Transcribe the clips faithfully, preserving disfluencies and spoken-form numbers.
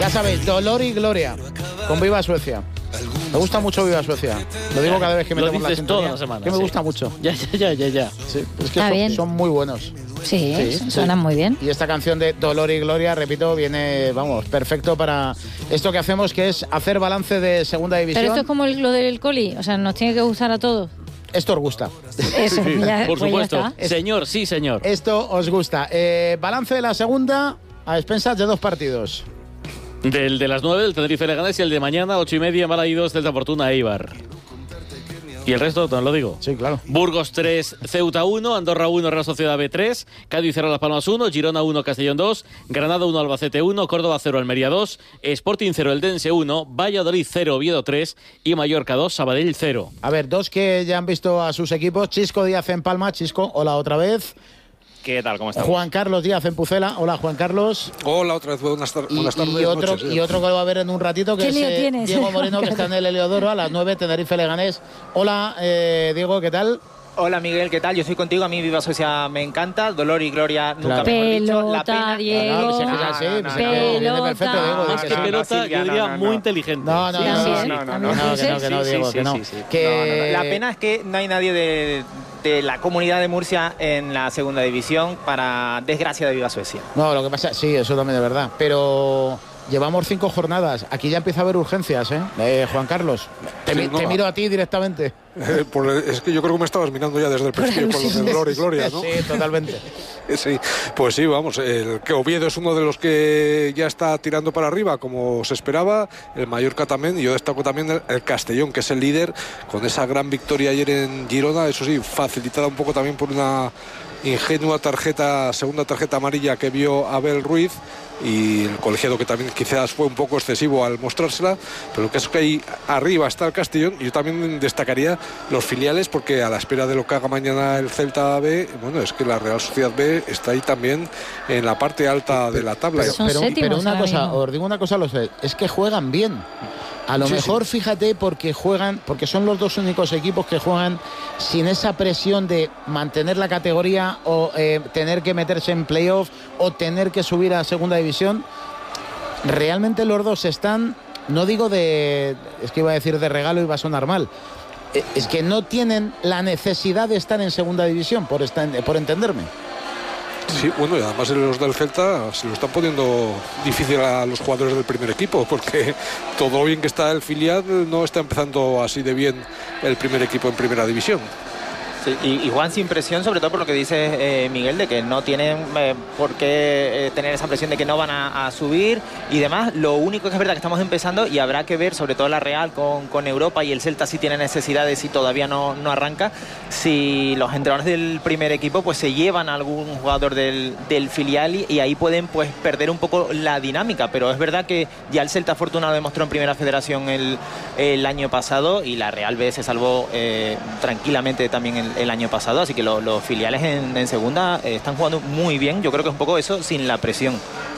Ya sabéis, dolor y gloria con Viva Suecia. Me gusta mucho Viva Suecia. Lo digo cada vez que metemos la sintonía. Toda la semana, que me sí. gusta mucho. Ya, ya, ya, ya, ya. Sí, es que Está son, bien. son muy buenos. Sí, Sí, suenan sí. muy bien. Y esta canción de Dolor y Gloria, repito, viene, vamos, perfecto para esto que hacemos, que es hacer balance de segunda división. Pero esto es como el- lo del coli, o sea, nos tiene que gustar a todos. Esto os gusta. Eso, ya, Por pues ya supuesto. está. Señor, sí, señor. Esto os gusta. Eh, balance de la segunda a expensas de dos partidos. Del de las nueve, el Tenerife Leganés, y el de mañana, ocho y media, Balaídos, Celta Fortuna, Eibar. ¿Y el resto? ¿Te lo digo? Sí, claro. Burgos tres, Ceuta uno, Andorra uno, Real Sociedad B tres, Cádiz cero, Las Palmas uno, Girona uno, Castellón dos, Granada uno, Albacete uno, Córdoba cero, Almería dos, Sporting cero, Eldense uno, Valladolid cero, Oviedo tres y Mallorca dos, Sabadell cero. A ver, dos que ya han visto a sus equipos. Chisco Díaz en Palma. Chisco, hola otra vez. ¿Qué tal? ¿Cómo estamos? Juan Carlos Díaz en Pucela. Hola, Juan Carlos. Hola, otra vez. Buenas, tar Y, buenas tardes. y otro, noches, y otro que lo va a ver en un ratito, que ¿Qué es lío eh, tienes? Diego Moreno, que está en el Heliodoro a las nueve, Tenerife Leganés. Hola, eh, Diego, ¿qué tal? Hola Miguel, ¿qué tal? Yo estoy contigo, a mí Viva Suecia me encanta, dolor y gloria nunca Claro. mejor dicho. La Pelota, pena... Diego. No, no, que sea así, No, no, pues no, es que no. viene perfecto, Diego. Pelota. di Más que que sí. pelota, Silvia, yo diría no, no, muy no. inteligente. No, no, Sí, no, sí, no, sí. no, También no, no, dice. que no, que no, Sí, Diego, sí, que no. sí, sí. Que- No, no, no. La pena es que no hay nadie de, de la comunidad de Murcia en la segunda división, para desgracia de Viva Suecia. No, lo que pasa, sí, eso también es verdad. Pero llevamos cinco jornadas. Aquí ya empieza a haber urgencias, ¿eh? eh Juan Carlos, te, Sí, mi- no. te miro a ti directamente. Eh, por- es que yo creo que me estabas mirando ya desde el principio con los de Gloria y Gloria, ¿no? Sí, totalmente. Sí, pues sí, vamos, el que Oviedo es uno de los que ya está tirando para arriba como se esperaba, el Mallorca también, y yo destaco también el, el Castellón, que es el líder, con esa gran victoria ayer en Girona, eso sí, facilitada un poco también por una ingenua tarjeta, segunda tarjeta amarilla que vio Abel Ruiz, y el colegiado, que también quizás fue un poco excesivo al mostrársela, pero lo que es que ahí arriba está el Castellón, y yo también destacaría los filiales, porque a la espera de lo que haga mañana el Celta B, bueno, es que la Real Sociedad B está ahí también en la parte alta de la tabla. Son pero, séptimos pero una ahora cosa, mismo. os digo una cosa, los es que juegan bien. A lo Sí, mejor, sí. fíjate, porque juegan, porque son los dos únicos equipos que juegan sin esa presión de mantener la categoría o eh, tener que meterse en playoff o tener que subir a segunda división. Realmente los dos están, no digo de, es que iba a decir de regalo y va a sonar mal. Eh, Es que no tienen la necesidad de estar en segunda división, por, esta- por entenderme. Sí, bueno, y además los del Celta se lo están poniendo difícil a los jugadores del primer equipo, porque todo lo bien que está el filial, no está empezando así de bien el primer equipo en primera división. Sí, y, y Juan, sin presión, sobre todo por lo que dice eh, Miguel, de que no tienen eh, por qué eh, tener esa presión de que no van a, a subir y demás. Lo único que es verdad que estamos empezando, y habrá que ver, sobre todo la Real con, con Europa, y el Celta sí tiene necesidades y todavía no, no arranca, si los entrenadores del primer equipo pues se llevan a algún jugador del, del filial, y, y ahí pueden pues perder un poco la dinámica. Pero es verdad que ya el Celta Fortuna lo demostró en Primera Federación el, el año pasado, y la Real B se salvó eh, tranquilamente también el, el año pasado, así que lo, los filiales en, en segunda eh, están jugando muy bien. Yo creo que es un poco eso, sin la presión.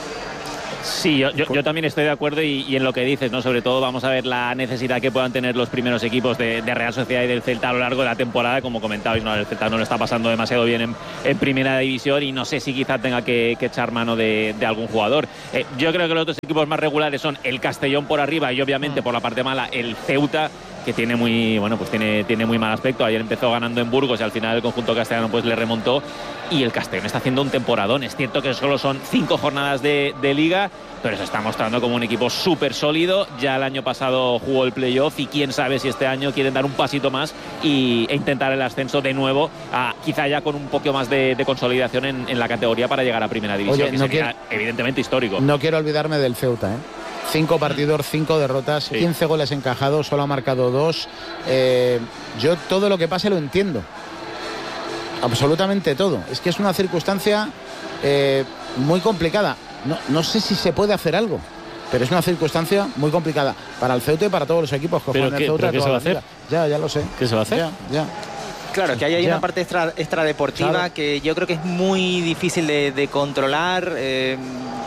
Sí, yo, yo, yo también estoy de acuerdo y, y en lo que dices, ¿no? Sobre todo vamos a ver la necesidad que puedan tener los primeros equipos de, de Real Sociedad y del Celta a lo largo de la temporada. Como comentabais, ¿no? El Celta no lo está pasando demasiado bien en, en primera división, y no sé si quizá tenga que, que echar mano de, de algún jugador. Eh, yo creo que los otros equipos más regulares son el Castellón por arriba y obviamente por la parte mala el Ceuta, que tiene muy bueno pues tiene, tiene muy mal aspecto. Ayer empezó ganando en Burgos y al final el conjunto castellano pues le remontó, y el Castellón está haciendo un temporadón. Es cierto que solo son cinco jornadas de, de liga, pero se está mostrando como un equipo súper sólido. Ya el año pasado jugó el playoff, y quién sabe si este año quieren dar un pasito más y, e intentar el ascenso de nuevo, a, quizá ya con un poco más de, de consolidación en, en la categoría para llegar a primera división. Oye, que no sería quiero- evidentemente histórico. No quiero olvidarme del Ceuta, ¿eh? Cinco partidos, cinco derrotas, Sí. quince goles encajados, solo ha marcado dos. Eh, yo todo lo que pase lo entiendo. Absolutamente todo. Es que es una circunstancia eh, muy complicada. No, no sé si se puede hacer algo, pero es una circunstancia muy complicada para el Ceuta y para todos los equipos que ¿Pero juegan qué- el Ceuta. pero qué toda se va a la hacer? vida. Ya, ya lo sé. ¿Qué se va a hacer? Ya, ya. Claro, que hay ahí Ya. una parte extra, extradeportiva Claro. que yo creo que es muy difícil de, de controlar. Eh,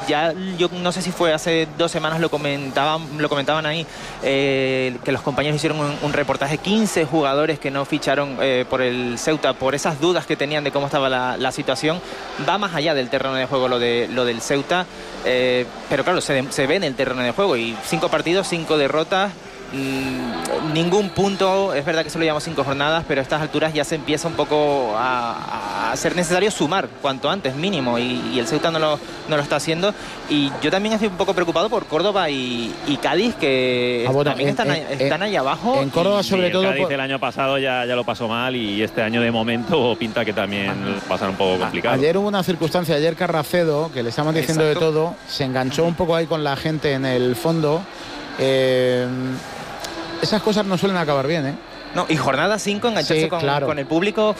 ya yo no sé si fue hace dos semanas, lo comentaban, lo comentaban ahí, eh, que los compañeros hicieron un, un reportaje, quince jugadores que no ficharon eh, por el Ceuta, por esas dudas que tenían de cómo estaba la, la situación. Va más allá del terreno de juego lo, de, lo del Ceuta, eh, pero claro, se, se ve en el terreno de juego, y cinco partidos, cinco derrotas. Mm, ningún punto. Es verdad que solo llevamos cinco jornadas, pero a estas alturas ya se empieza un poco a, a ser necesario sumar cuanto antes, mínimo, y, y el Ceuta no lo, no lo está haciendo. Y yo también estoy un poco preocupado por Córdoba y, y Cádiz, que ah, bueno, también en, están, en, ahí, están ahí abajo. En Córdoba, sobre sí, todo. Cádiz por... el año pasado ya, ya lo pasó mal, y este año de momento pinta que también ah, pasar un poco complicado. Ayer hubo una circunstancia, ayer Carracedo, que le estamos diciendo Exacto. de todo, se enganchó un poco ahí con la gente en el fondo. Eh, Esas cosas no suelen acabar bien, ¿eh? No, y jornada cinco, engancharse sí, con, claro. con el público.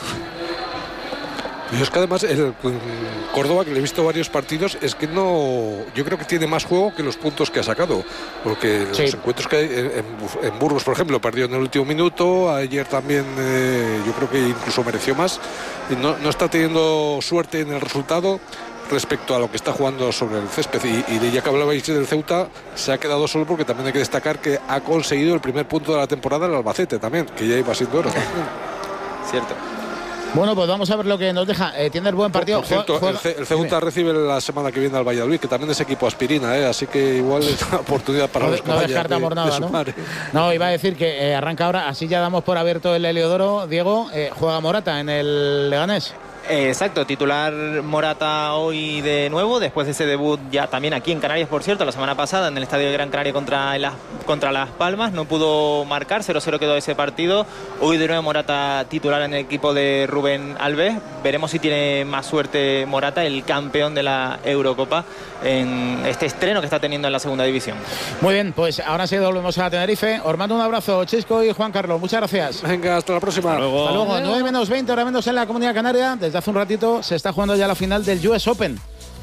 Y es que además el Córdoba, que le he visto varios partidos, es que no, yo creo que tiene más juego que los puntos que ha sacado, porque sí. los encuentros que hay en, en Burgos, por ejemplo, perdió en el último minuto, ayer también eh, yo creo que incluso mereció más, y no, no está teniendo suerte en el resultado respecto a lo que está jugando sobre el césped. Y, y de ya que hablabais del Ceuta, se ha quedado solo porque también hay que destacar que ha conseguido el primer punto de la temporada el Albacete también, que ya iba siendo hora. Cierto. Bueno, pues vamos a ver lo que nos deja. Eh, tiene el buen partido. Por cierto, juega, juega... El, el Ceuta Dime. recibe la semana que viene al Valladolid, que también es equipo aspirina, ¿eh? Así que igual es una oportunidad para no, los no descartamos de, nada, de ¿no? No, iba a decir que eh, arranca ahora, así ya damos por abierto el Heliodoro. Diego, eh, juega Morata en el Leganés. Exacto, titular Morata hoy de nuevo, después de ese debut ya también aquí en Canarias, por cierto, la semana pasada en el Estadio de Gran Canaria contra, el, contra Las Palmas. No pudo marcar, cero cero quedó ese partido. Hoy de nuevo Morata titular en el equipo de Rubén Alves. Veremos si tiene más suerte Morata, el campeón de la Eurocopa, en este estreno que está teniendo en la segunda división. Muy bien, pues ahora sí volvemos a Tenerife. Os mando un abrazo, Chisco y Juan Carlos, muchas gracias. Venga, hasta la próxima. Hasta luego. Hasta luego. nueve menos veinte, ahora menos en la Comunidad Canaria. Desde hace un ratito se está jugando ya la final del U S Open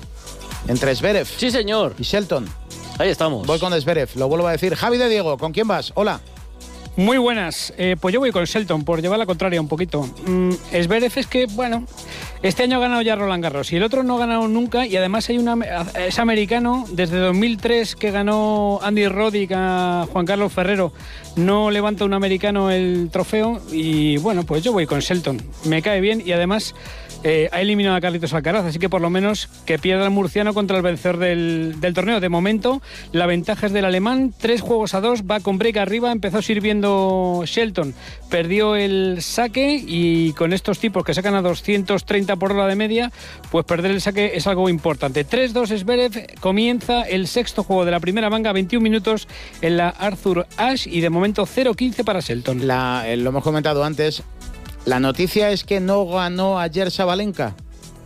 entre Zverev sí, señor. y Shelton. Ahí estamos. Voy con Zverev, lo vuelvo a decir. Javi de Diego, ¿con quién vas? Hola. Muy buenas, eh, pues yo voy con Shelton, por llevar la contraria un poquito. Mm, Zverev es que, bueno, este año ha ganado ya Roland Garros y el otro no ha ganado nunca, y además hay una, es americano, desde dos mil tres que ganó Andy Roddick a Juan Carlos Ferrero, no levanta un americano el trofeo, y bueno, pues yo voy con Shelton, me cae bien, y además eh, ha eliminado a Carlitos Alcaraz, así que por lo menos que pierda el murciano contra el vencedor del, del torneo. De momento la ventaja es del alemán, tres juegos a dos, va con break arriba, empezó sirviendo Shelton, perdió el saque, y con estos tipos que sacan a doscientos treinta por hora de media, pues perder el saque es algo importante. tres dos Zverev, comienza el sexto juego de la primera manga, veintiún minutos en la Arthur Ashe, y de momento cero quince para Shelton. La, eh, lo hemos comentado antes, la noticia es que no ganó ayer Sabalenka.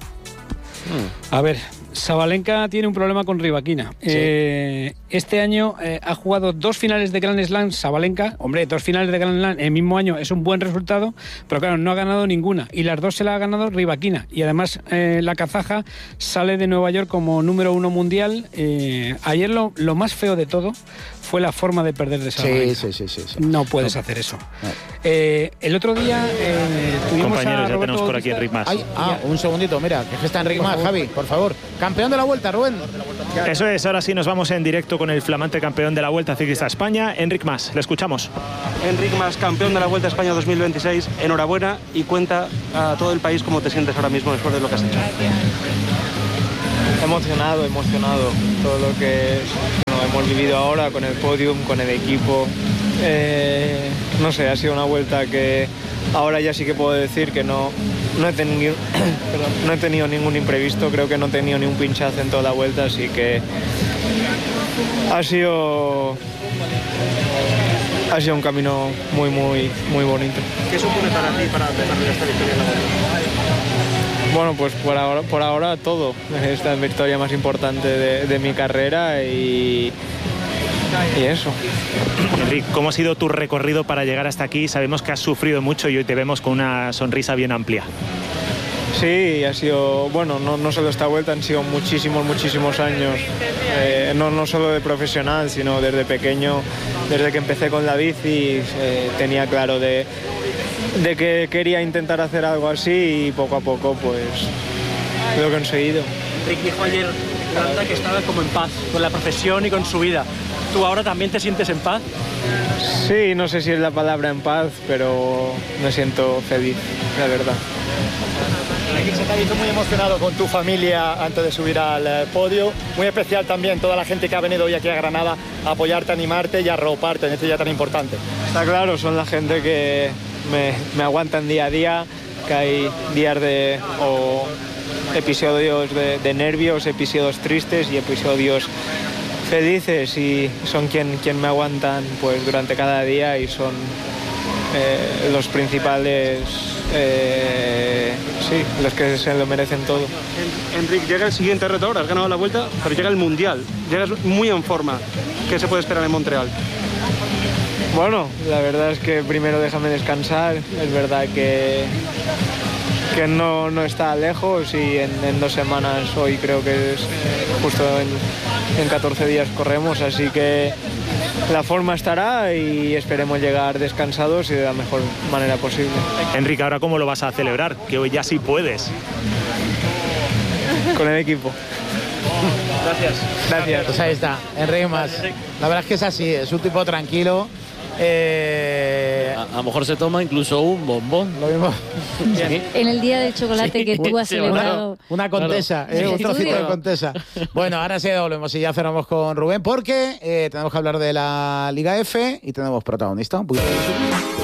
Hmm. A ver, Sabalenka tiene un problema con Rybakina. Sí. Eh, este año eh, ha jugado dos finales de Grand Slam Sabalenka. Hombre, dos finales de Grand Slam en el mismo año es un buen resultado, pero claro, no ha ganado ninguna. Y las dos se la ha ganado Rybakina. Y además eh, la kazaja sale de Nueva York como número uno mundial. Eh, ayer lo, lo más feo de todo fue la forma de perder de Sabalenka. Sí, sí, sí, sí, sí. No puedes no. hacer eso. No. Eh, el otro día eh, tuvimos Compañeros, a ya Roberto tenemos por aquí Enric Mas. Ay, ah, un segundito, mira, que está Enric Mas, Javi, por favor. Campeón de la Vuelta, Rubén. Eso es, ahora sí nos vamos en directo con el flamante campeón de la Vuelta Ciclista España, Enric Mas. Le escuchamos. Enric Mas, campeón de la Vuelta a España dos mil veintiséis, enhorabuena, y cuenta a todo el país cómo te sientes ahora mismo después de lo que has hecho. Emocionado, emocionado. Todo lo que bueno, hemos vivido ahora con el podium, con el equipo. Eh, no sé, ha sido una vuelta que ahora ya sí que puedo decir que no, no, he tenido, perdón, no he tenido ningún imprevisto. Creo que no he tenido ni un pinchazo en toda la vuelta, así que ha sido, ha sido un camino muy, muy, muy bonito. ¿Qué supone para ti para desarrollar esta victoria en la vuelta? Bueno, pues por ahora, por ahora todo. Esta es la victoria más importante de, de mi carrera y, y eso. Enric, ¿cómo ha sido tu recorrido para llegar hasta aquí? Sabemos que has sufrido mucho y hoy te vemos con una sonrisa bien amplia. Sí, ha sido, bueno, no, no solo esta vuelta, han sido muchísimos, muchísimos años, eh, no, no solo de profesional, sino desde pequeño, desde que empecé con la bici, eh, tenía claro de, de que quería intentar hacer algo así, y poco a poco pues lo he conseguido. Enric dijo ayer Yolanda, que estaba como en paz con la profesión y con su vida. ¿Tú ahora también te sientes en paz? Sí, no sé si es la palabra en paz, pero me siento feliz, la verdad. Aquí se te ha visto muy emocionado con tu familia antes de subir al podio. Muy especial también toda la gente que ha venido hoy aquí a Granada a apoyarte, a animarte y a arroparte en este día tan importante. Está claro, son la gente que me, me aguantan día a día, que hay días de o episodios de, de nervios, episodios tristes y episodios felices, y son quien, quien me aguantan pues durante cada día y son eh, los principales, eh, sí, los que se lo merecen todo. Enric, llega el siguiente reto ahora, has ganado la Vuelta, pero llega el Mundial, llegas muy en forma. ¿Qué se puede esperar en Montreal? Bueno, la verdad es que primero déjame descansar, es verdad que, que no, no está lejos y en, en dos semanas, hoy creo que es justo en, en catorce días corremos, así que la forma estará y esperemos llegar descansados y de la mejor manera posible. Enrique, ¿ahora cómo lo vas a celebrar? Que hoy ya sí puedes. Con el equipo. Gracias. Gracias. Pues ahí está, Enrique Mas. La verdad es que es así, es un tipo tranquilo. Eh... A, a lo mejor se toma incluso un bombón. Lo mismo. Sí. En el día del chocolate sí, que tú has celebrado. Una, una contesa, claro. eh, un trocito de contesa. Bueno, ahora sí volvemos y ya cerramos con Rubén porque eh, tenemos que hablar de la Liga F y tenemos protagonista. Un poquito de eso.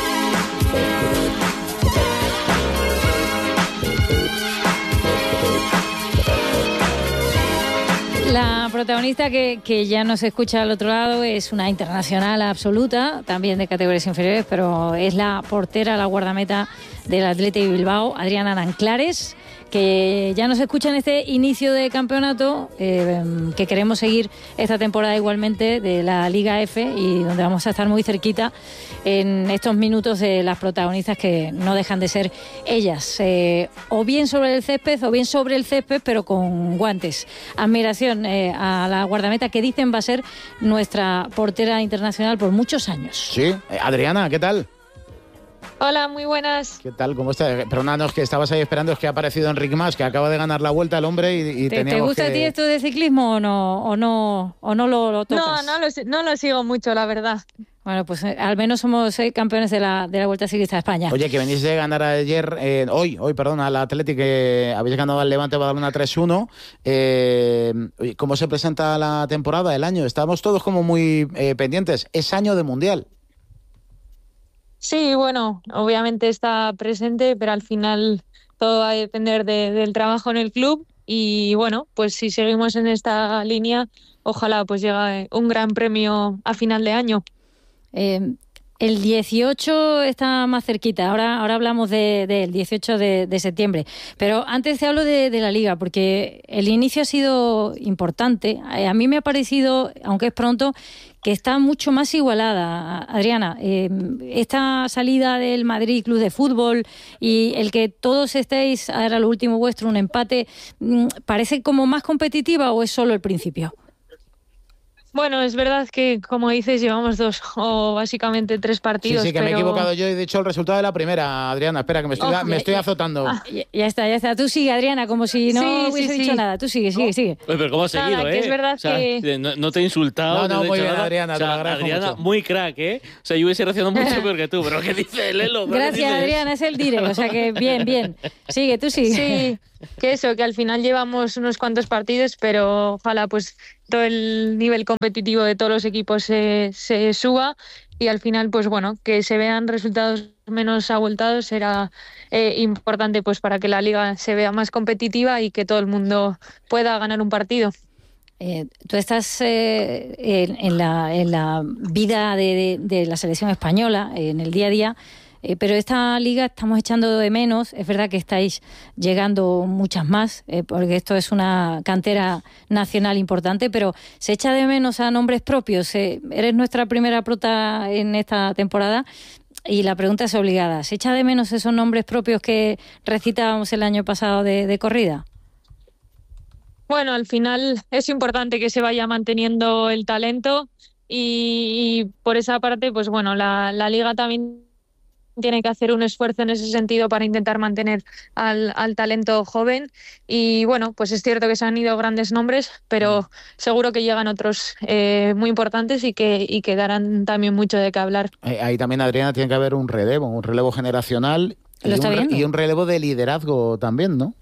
La protagonista que, que ya nos escucha al otro lado es una internacional absoluta, también de categorías inferiores, pero es la portera, la guardameta del Athletic Bilbao, Adriana Nanclares, que ya nos escucha en este inicio de campeonato, eh, que queremos seguir esta temporada igualmente de la Liga F y donde vamos a estar muy cerquita en estos minutos de las protagonistas que no dejan de ser ellas, eh, o bien sobre el césped o bien sobre el césped, pero con guantes. Admiración eh, a la guardameta que dicen va a ser nuestra portera internacional por muchos años. Sí, Adriana, ¿qué tal? Hola, muy buenas. ¿Qué tal? ¿Cómo estás? Perdónanos que estabas ahí esperando, es que ha aparecido Enric Mas, que acaba de ganar la Vuelta el hombre y, y ¿Te, teníamos ¿Te gusta que... a ti esto de ciclismo o no, o no, o no lo, lo tocas? No, no lo, no lo sigo mucho, la verdad. Bueno, pues eh, al menos somos eh, campeones de la, de la Vuelta Ciclista de España. Oye, que venís de ganar ayer, eh, hoy, hoy, perdón, al Athletic, que habéis ganado al Levante Badalona tres uno. Eh, ¿Cómo se presenta la temporada, el año? Estamos todos como muy eh, pendientes. Es año de Mundial. Sí, bueno, obviamente está presente, pero al final todo va a depender de, del trabajo en el club y bueno, pues si seguimos en esta línea, ojalá pues llegue un gran premio a final de año. Eh, el dieciocho está más cerquita, ahora, ahora hablamos del de, de dieciocho de, de septiembre, pero antes te hablo de, de la Liga, porque el inicio ha sido importante. A mí me ha parecido, aunque es pronto, que está mucho más igualada, Adriana. Eh, esta salida del Madrid Club de Fútbol y el que todos estéis, ahora lo último vuestro, un empate, ¿parece como más competitiva o es solo el principio? Bueno, es verdad que, como dices, llevamos dos o básicamente tres partidos. Sí, sí, que pero... me he equivocado yo y he dicho el resultado de la primera, Adriana. Espera, que me estoy, oh, me estoy azotando. Ah, ya, ya está, ya está. Tú sigue, Adriana, como si no sí, hubiese sí, dicho sí. nada. Tú sigue, sigue, sigue. Oye, pero ¿cómo has seguido, nada, eh? Que es verdad o sea, que... no, no te he insultado. No, no, no muy he bien, nada. Adriana, o sea, te lo agradezco Adriana, mucho. muy crack, ¿eh? O sea, yo hubiese reaccionado mucho peor que tú, pero ¿qué dice Lelo? Gracias, Adriana, es el direct, o sea que bien, bien. Sigue, tú sigue. Sí, que eso, que al final llevamos unos cuantos partidos, pero ojalá pues todo el nivel competitivo de todos los equipos se, se suba y al final pues bueno, que se vean resultados menos abultados será eh, importante pues para que la liga se vea más competitiva y que todo el mundo pueda ganar un partido. Eh, tú estás eh, en, en, la, en la vida de, de, de la selección española, en el día a día. Eh, pero esta liga estamos echando de menos. Es verdad que estáis llegando muchas más, eh, porque esto es una cantera nacional importante, pero se echa de menos a nombres propios. Eh, eres nuestra primera prota en esta temporada y la pregunta es obligada. ¿Se echa de menos esos nombres propios que recitábamos el año pasado de, de corrida? Bueno, al final es importante que se vaya manteniendo el talento y, y por esa parte, pues bueno, la, la liga también tiene que hacer un esfuerzo en ese sentido para intentar mantener al, al talento joven y bueno, pues es cierto que se han ido grandes nombres, pero seguro que llegan otros eh, muy importantes y que, y que darán también mucho de qué hablar. Eh, ahí también, Adriana, tiene que haber un relevo, un relevo generacional y un, re- y un relevo de liderazgo también, ¿no?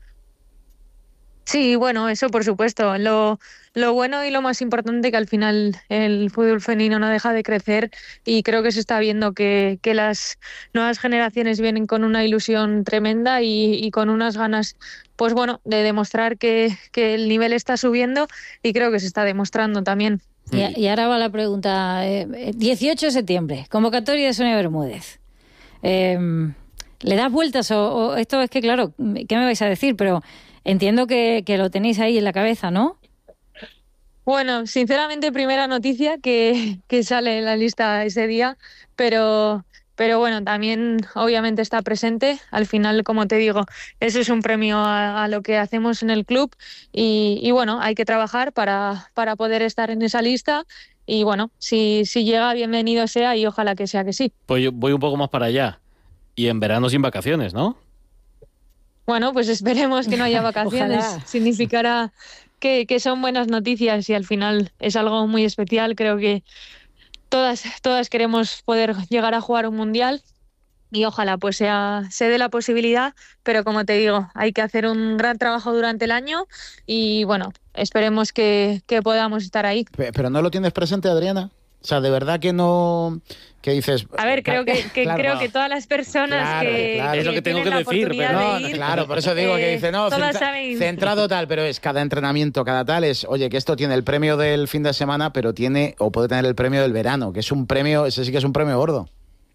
Sí, bueno, eso por supuesto. Lo, lo bueno y lo más importante que al final el fútbol femenino no deja de crecer y creo que se está viendo que, que las nuevas generaciones vienen con una ilusión tremenda y, y con unas ganas, pues bueno, de demostrar que, que el nivel está subiendo y creo que se está demostrando también. Y, y ahora va la pregunta. Eh, dieciocho de septiembre, convocatoria de Sonia Bermúdez. Eh, ¿Le das vueltas o, o esto es que, claro, ¿qué me vais a decir? Pero entiendo que, que lo tenéis ahí en la cabeza, ¿no? Bueno, sinceramente, primera noticia que, que sale en la lista ese día, pero, pero bueno, también obviamente está presente. Al final, como te digo, eso es un premio a, a lo que hacemos en el club y, y bueno, hay que trabajar para, para poder estar en esa lista y bueno, si, si llega, bienvenido sea y ojalá que sea que sí. Pues yo voy un poco más para allá. Y en verano sin vacaciones, ¿no? Bueno, pues esperemos que no haya vacaciones. Significará que, que son buenas noticias y al final es algo muy especial. Creo que todas, todas queremos poder llegar a jugar un mundial y ojalá pues sea, se dé la posibilidad, pero como te digo, hay que hacer un gran trabajo durante el año y bueno, esperemos que, que podamos estar ahí. Pero no lo tienes presente, Adriana. O sea, de verdad que no... ¿Qué dices? A ver, creo que, que claro, creo que todas las personas claro, que, claro. que es lo que tengo que decir, pero no, de ir, claro, por eso digo eh, que dice no, todas centra, saben... centrado tal, pero es cada entrenamiento, cada tal es, oye, que esto tiene el premio del fin de semana, pero tiene o puede tener el premio del verano, que es un premio, ese sí que es un premio gordo.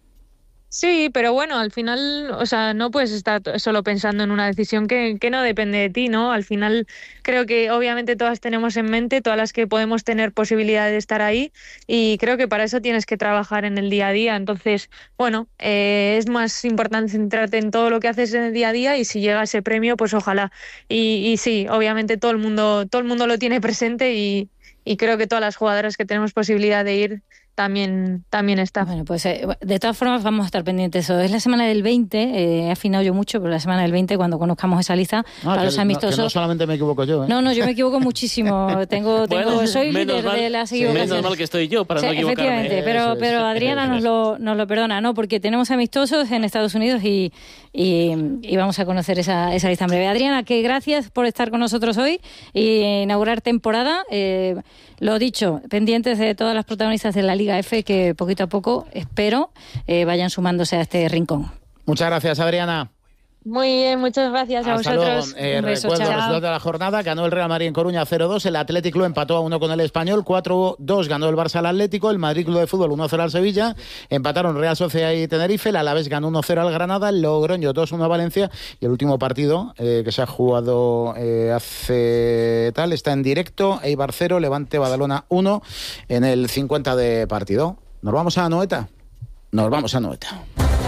Sí, pero bueno, al final, o sea, no puedes estar solo pensando en una decisión que, que no depende de ti, ¿no? Al final creo que obviamente todas tenemos en mente, todas las que podemos tener posibilidad de estar ahí y creo que para eso tienes que trabajar en el día a día. Entonces, bueno, eh, es más importante centrarte en todo lo que haces en el día a día y si llega ese premio, pues ojalá. Y, y sí, obviamente todo el mundo, todo el mundo lo tiene presente y, y creo que todas las jugadoras que tenemos posibilidad de ir también también está. Bueno, pues eh, de todas formas vamos a estar pendientes. Es la semana del veinte, eh, he afinado yo mucho, pero la semana del veinte, cuando conozcamos esa lista, ah, para los amistosos... No, que no solamente me equivoco yo, ¿eh? No, no, yo me equivoco muchísimo. Tengo, tengo, bueno, soy líder mal, de las equivocaciones. Menos mal que estoy yo para sí, no equivocarme. Efectivamente, pero, eso es, pero Adriana eso es. nos lo, nos lo perdona, ¿no? Porque tenemos amistosos en Estados Unidos y, y, y vamos a conocer esa, esa lista en breve. Adriana, que gracias por estar con nosotros hoy y inaugurar temporada. Eh, lo dicho, pendientes de todas las protagonistas de la Liga F que poquito a poco, espero, eh, vayan sumándose a este rincón. Muchas gracias, Adriana. Muy bien, muchas gracias a Hasta vosotros. Luego. Eh, Un beso, recuerdo chao. los resultados de la jornada. Ganó el Real Madrid en Coruña cero dos, el Athletic Club empató a uno con el Español, cuatro dos ganó el Barça al Atlético, el Madrid Club de Fútbol uno cero al Sevilla, empataron Real Sociedad y Tenerife, el Alavés ganó uno cero al Granada, el Logroño dos uno a Valencia y el último partido eh, que se ha jugado eh, hace tal, está en directo, Eibar cero, Levante Badalona uno en el cincuenta de partido. ¿Nos vamos a Anoeta? Nos vamos a Anoeta.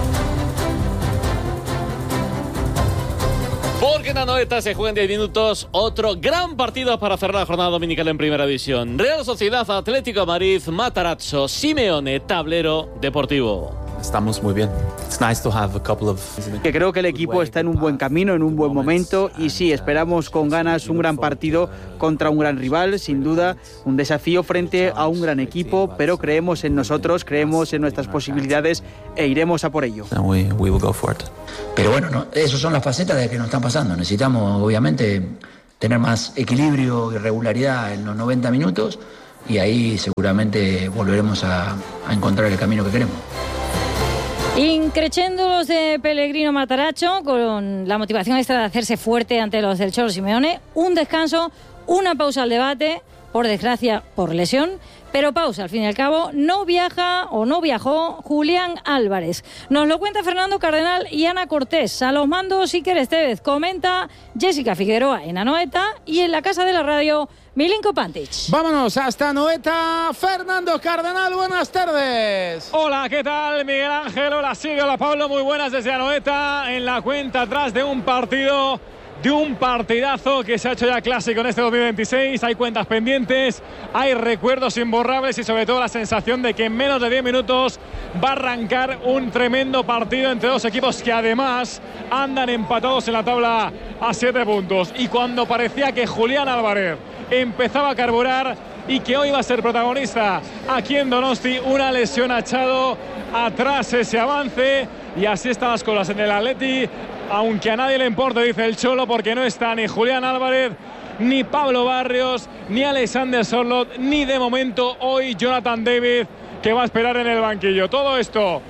Porque en Anoeta se juega en diez minutos otro gran partido para cerrar la jornada dominical en Primera División. Real Sociedad, Atlético de Madrid, Matarazzo, Simeone, Tablero Deportivo. Estamos muy bien. It's nice to have a couple of... Que creo que el equipo está en un buen camino, en un buen momento y sí, esperamos con ganas un gran partido contra un gran rival, sin duda, un desafío frente a un gran equipo, pero creemos en nosotros, creemos en nuestras posibilidades e iremos a por ello. And we, we will go for it. Pero bueno, no, esas son las facetas de que nos están pasando. Necesitamos, obviamente, tener más equilibrio y regularidad en los noventa minutos y ahí seguramente volveremos a, a encontrar el camino que queremos. Increchendo los de Pellegrino Matarazzo con la motivación extra de hacerse fuerte ante los del Cholo Simeone. Un descanso, una pausa al debate, por desgracia por lesión, pero pausa, al fin y al cabo. No viaja o no viajó Julián Álvarez. Nos lo cuenta Fernando Cardenal y Ana Cortés. A los mandos Iker Estevez. Comenta Jessica Figueroa en Anoeta y en la Casa de la Radio Milinko Pantic. Vámonos hasta Anoeta. Fernando Cardenal, buenas tardes. Hola, ¿qué tal? Miguel Ángel, hola Silvia, hola Pablo, muy buenas desde Anoeta, en la cuenta atrás de un partido de un partidazo que se ha hecho ya clásico en este dos mil veintiséis. Hay cuentas pendientes, hay recuerdos imborrables y sobre todo la sensación de que en menos de diez minutos va a arrancar un tremendo partido entre dos equipos que además andan empatados en la tabla a siete puntos. Y cuando parecía que Julián Álvarez empezaba a carburar y que hoy va a ser protagonista aquí en Donosti, una lesión ha echado atrás ese avance y así están las cosas en el Atleti, aunque a nadie le importa, dice el Cholo, porque no está ni Julián Álvarez, ni Pablo Barrios, ni Alexander Sorloth, ni de momento hoy Jonathan David, que va a esperar en el banquillo. Todo esto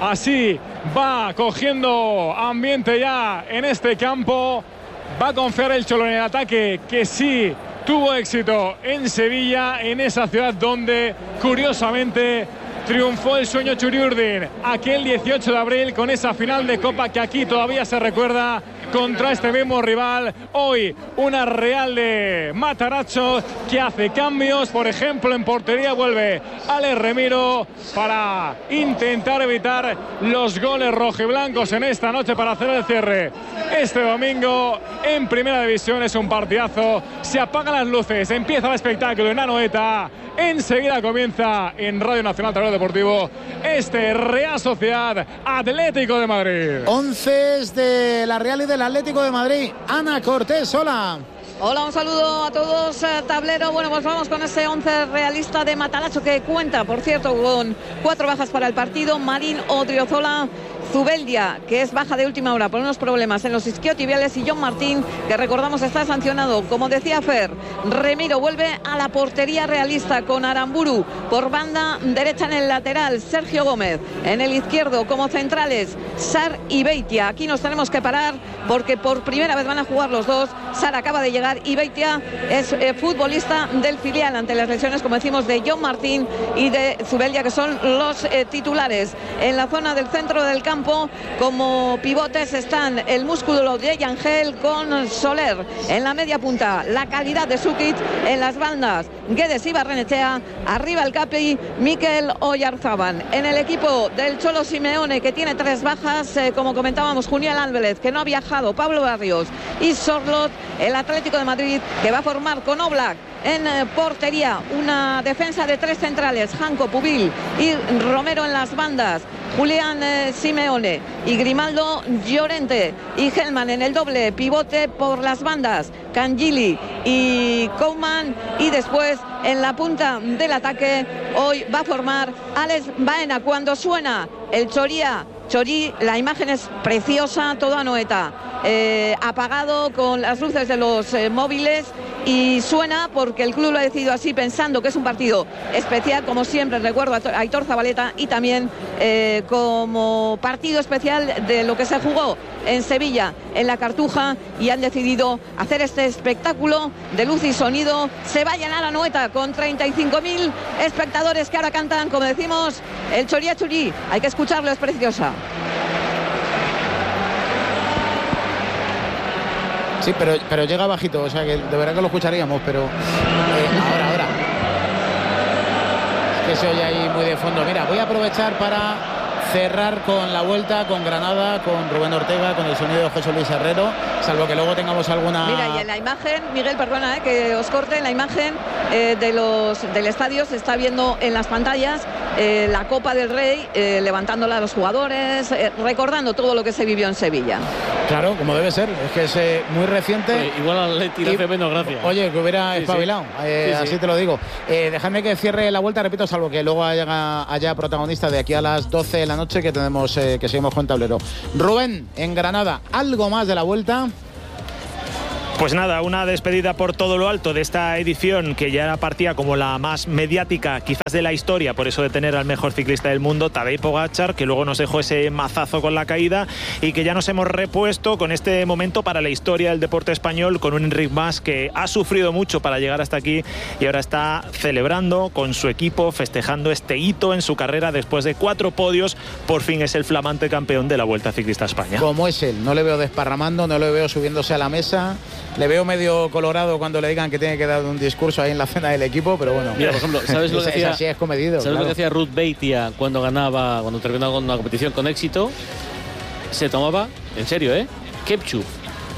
así va cogiendo ambiente ya en este campo. Va a confiar el Cholo en el ataque, que sí tuvo éxito en Sevilla, en esa ciudad donde curiosamente triunfó el sueño Churiurdin aquel dieciocho de abril con esa final de Copa que aquí todavía se recuerda contra este mismo rival. Hoy una Real de Matarazzo que hace cambios, por ejemplo en portería vuelve Alex Remiro para intentar evitar los goles rojiblancos en esta noche para hacer el cierre este domingo en Primera División. Es un partidazo, se apagan las luces, empieza el espectáculo en Anoeta. Enseguida comienza en Radio Nacional Tablero Deportivo este Real Sociedad Atlético de Madrid. Once de la Real y del Atlético de Madrid. Ana Cortés, hola. Hola, un saludo a todos, tablero. Bueno, pues vamos con ese once realista de Matarazzo que cuenta, por cierto, con cuatro bajas para el partido. Marín Odriozola, Zubeldia, que es baja de última hora por unos problemas en los isquiotibiales, y John Martín, que recordamos está sancionado. Como decía Fer, Remiro vuelve a la portería realista con Aramburu por banda derecha en el lateral, Sergio Gómez en el izquierdo como centrales, Sar y Beitia. Aquí nos tenemos que parar porque por primera vez van a jugar los dos. Sar acaba de llegar y Beitia es eh, futbolista del filial ante las lesiones, como decimos, de John Martín y de Zubeldia, que son los eh, titulares. En la zona del centro del campo como pivotes están el músculo de Yangel con Soler en la media punta, la calidad de Sukic en las bandas, Guedes y Barrenechea, arriba el Capi, Mikel Oyarzábal. En el equipo del Cholo Simeone, que tiene tres bajas, eh, como comentábamos, Julián Álvarez, que no ha viajado, Pablo Barrios y Sorloth. El Atlético de Madrid, que va a formar con Oblak en eh, portería, una defensa de tres centrales, Janko, Pubil y Romero en las bandas, Julián eh, Simeone y Grimaldo, Llorente y Hellman en el doble pivote por las bandas, Cangili y Koeman, y después en la punta del ataque hoy va a formar Alex Baena. Cuando suena el Choría, Chorí, la imagen es preciosa, todo Anoeta eh, apagado con las luces de los eh, móviles, y suena porque el club lo ha decidido así, pensando que es un partido especial, como siempre recuerdo a Aitor Zabaleta, y también eh, como partido especial de lo que se jugó en Sevilla, en la Cartuja, y han decidido hacer este espectáculo de luz y sonido. Se va a llenar Anoeta con treinta y cinco mil espectadores que ahora cantan, como decimos, el Choría Churí. Hay que escucharlo, es preciosa. Sí, pero, pero llega bajito, o sea que de verdad que lo escucharíamos, pero eh, ahora, ahora. Es que se oye ahí muy de fondo. Mira, voy a aprovechar para cerrar con la vuelta, con Granada, con Rubén Ortega, con el sonido de José Luis Herrero, salvo que luego tengamos alguna... Mira, y en la imagen, Miguel, perdona eh, que os corte, en la imagen eh, de los, del estadio se está viendo en las pantallas eh, la Copa del Rey, eh, levantándola a los jugadores, eh, recordando todo lo que se vivió en Sevilla. Claro, como debe ser, es que es eh, muy reciente. Oye, igual al Atleti le hace menos gracia. Oye, que hubiera sí, espabilado, sí. Eh, Sí, así sí. te lo digo. Eh, déjame que cierre la vuelta, repito, salvo que luego haya, haya protagonista de aquí a las doce de la noche, que tenemos eh, que seguimos con tablero. Rubén, en Granada, ¿algo más de la vuelta? Pues nada, una despedida por todo lo alto de esta edición, que ya partía como la más mediática quizás de la historia, por eso de tener al mejor ciclista del mundo, Tadej Pogačar, que luego nos dejó ese mazazo con la caída, y que ya nos hemos repuesto con este momento para la historia del deporte español, con un Enric Mas que ha sufrido mucho para llegar hasta aquí y ahora está celebrando con su equipo, festejando este hito en su carrera después de cuatro podios. Por fin es el flamante campeón de la Vuelta Ciclista a España. Como es él, no le veo desparramando, no le veo subiéndose a la mesa. Le veo medio colorado cuando le digan que tiene que dar un discurso ahí en la cena del equipo, pero bueno. Mira, por ejemplo, ¿sabes lo que hacía? Es así, es comedido. ¿Sabes claro. lo que hacía Ruth Beitia cuando ganaba, cuando terminaba con una competición con éxito? Se tomaba, en serio, ¿eh? Ketchup.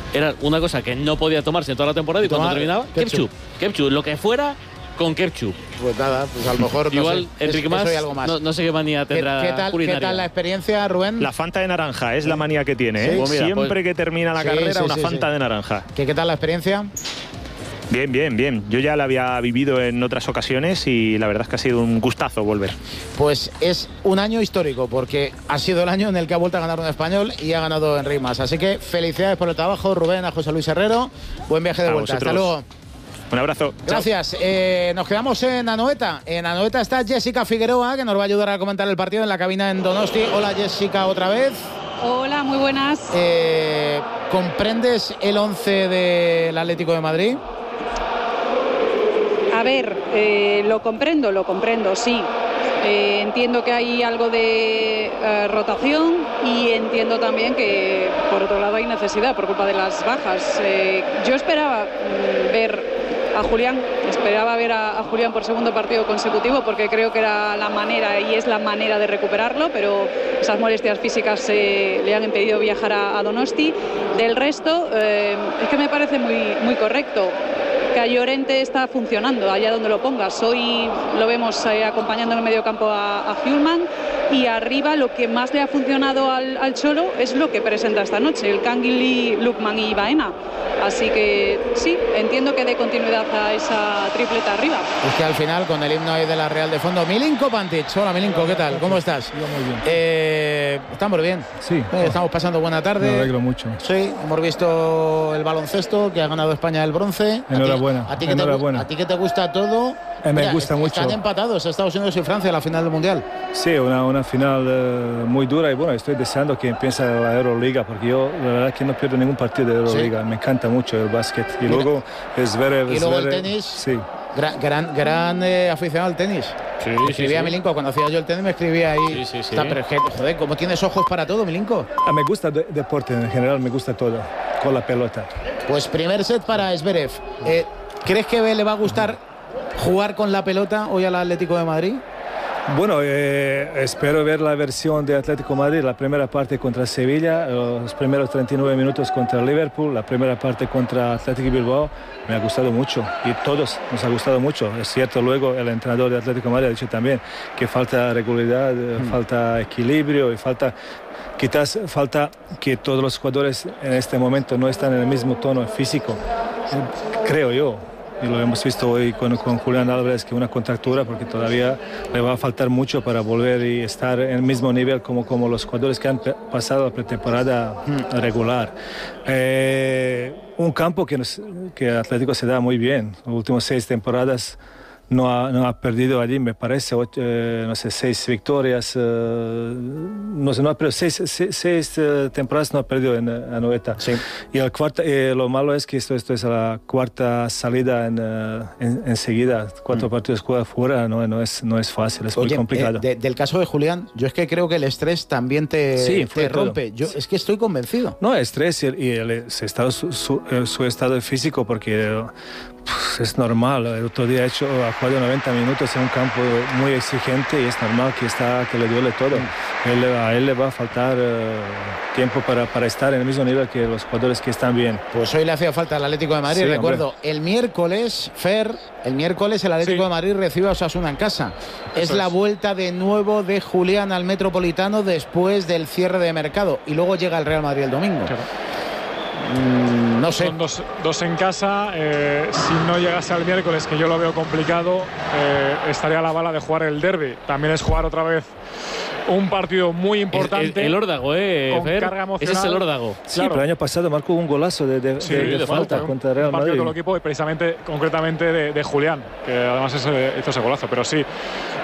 era una cosa que no podía tomarse en toda la temporada y cuando Tomar terminaba, ketchup. Ketchup, lo que fuera con ketchup. Pues nada, pues a lo mejor. Igual, no sé, Enrique es, más, eso y algo más. No, no sé qué manía tendrá ¿Qué, qué, tal, culinaria. ¿Qué tal la experiencia, Rubén? La Fanta de naranja es la manía que tiene, ¿eh? Sí, pues mira, Siempre pues, que termina la sí, carrera, sí, una sí, Fanta sí. de naranja. ¿Qué, ¿Qué tal la experiencia? Bien, bien, bien. Yo ya la había vivido en otras ocasiones y la verdad es que ha sido un gustazo volver. Pues es un año histórico porque ha sido el año en el que ha vuelto a ganar un español y ha ganado Enric Mas. Así que felicidades por el trabajo, Rubén, a José Luis Herrero. Buen viaje de A vuelta. vosotros. Hasta luego. Un abrazo. Gracias. Eh, nos quedamos en Anoeta. En Anoeta está Jessica Figueroa, que nos va a ayudar a comentar el partido en la cabina en Donosti. Hola, Jessica, otra vez. Hola, muy buenas. Eh, ¿Comprendes el once del Atlético de Madrid? A ver, eh, lo comprendo, lo comprendo, sí. Eh, entiendo que hay algo de eh, rotación y entiendo también que, por otro lado, hay necesidad por culpa de las bajas. Eh, yo esperaba mm, ver a Julián, esperaba ver a, a Julián por segundo partido consecutivo porque creo que era la manera y es la manera de recuperarlo, pero esas molestias físicas eh, le han impedido viajar a, a Donosti. Del resto, eh, es que me parece muy, muy correcto. Que a Llorente está funcionando allá donde lo pongas. Hoy lo vemos eh, acompañando en el medio campo a, a Hjulmand y arriba lo que más le ha funcionado al, al Cholo es lo que presenta esta noche, el Canguilí, Lukman y Baena. Así que sí, entiendo que dé continuidad a esa tripleta arriba. Es que al final, con el himno ahí de la Real de fondo, Milinko Pantic. Hola, Milinko, ¿qué tal? ¿Cómo estás? Yo muy bien. Eh, estamos bien. Sí. Eh, estamos pasando buena tarde. Me alegro mucho. Sí, hemos visto el baloncesto, que ha ganado España el bronce. Enhorabuena. A ti, a ti que enhorabuena. Te, a ti que te gusta todo. Eh, me Mira, gusta est- mucho. Están empatados Estados Unidos y Francia a la final del Mundial. Sí, una, una final eh, muy dura y bueno, estoy deseando que empiece la Euroliga porque yo la verdad es que no pierdo ningún partido de Euroliga. Sí. Me encanta mucho el básquet. Y Mira. luego es ver... Y luego el tenis. Sí. Gran, gran, gran eh, aficionado al tenis. Sí, Me sí, escribía sí. Milinko, cuando hacía yo el tenis me escribía ahí. Sí, sí, sí. Está, pero es que, joder, ¿cómo tienes ojos para todo, Milinko? Ah, me gusta el deporte en general, me gusta todo, con la pelota. Pues primer set para Zverev. Eh, ¿Crees que le va a gustar jugar con la pelota hoy al Atlético de Madrid? Bueno, eh, espero ver la versión de Atlético de Madrid, la primera parte contra Sevilla, los primeros treinta y nueve minutos contra Liverpool, la primera parte contra Atlético de Bilbao. Me ha gustado mucho y todos nos ha gustado mucho. Es cierto, luego el entrenador de Atlético de Madrid ha dicho también que falta regularidad, mm. falta equilibrio y falta... Quizás falta que todos los jugadores en este momento no están en el mismo tono físico, creo yo. Y lo hemos visto hoy con, con Julián Álvarez, que una contractura, porque todavía le va a faltar mucho para volver y estar en el mismo nivel como, como los jugadores que han pasado la pretemporada regular. Eh, un campo que, nos, que Atlético se da muy bien. Las últimas seis temporadas no ha, no ha perdido allí, me parece, ocho, eh, no sé, seis victorias, eh, no sé, no ha perdido, seis, seis, seis eh, temporadas no ha perdido en Anoeta. Sí. Y el cuarta, eh, lo malo es que esto, esto es la cuarta salida en, uh, en, enseguida, cuatro mm. partidos jugados fuera, no, no, es, no es fácil, es Oye, muy complicado. Eh, de, del caso de Julián, yo es que creo que el estrés también te, sí, te rompe. Yo es que estoy convencido. No, estrés y, el, y el, su, estado, su, su, su estado físico, porque... Pues es normal, el otro día he hecho, ha jugado noventa minutos en un campo muy exigente y es normal que, está, que le duele todo. Mm. Él, a él le va a faltar uh, tiempo para, para estar en el mismo nivel que los jugadores que están bien. Pues hoy le hacía falta al Atlético de Madrid, sí, recuerdo, hombre. El miércoles, Fer, el miércoles el Atlético sí. de Madrid recibe a Osasuna en casa. Eso es la es. vuelta de nuevo de Julián al Metropolitano después del cierre de mercado y luego llega el Real Madrid el domingo. Claro. Mm, no sé. Son dos, dos en casa. Eh, si no llegase al miércoles, que yo lo veo complicado, eh, estaría a la bala de jugar el derbi. También es jugar otra vez un partido muy importante. El, el, el Órdago, ¿eh? Con Fer, carga emocional. Ese es el Órdago. Sí, claro. pero el año pasado marcó un golazo de, de, sí, de, de, de falta, falta contra Real Madrid. Un partido de todo el equipo y precisamente, concretamente, de, de Julián, que además es, hizo ese golazo. Pero sí,